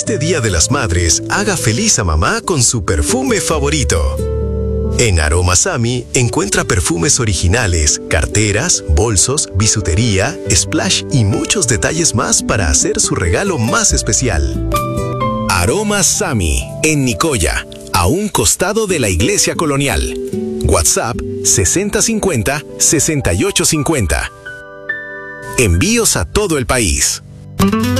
Este Día de las Madres, haga feliz a mamá con su perfume favorito. En Aroma Sami encuentra perfumes originales, carteras, bolsos, bisutería, splash y muchos detalles más para hacer su regalo más especial. Aroma Sami, en Nicoya, a un costado de la Iglesia Colonial. WhatsApp 6050-6850. Envíos a todo el país.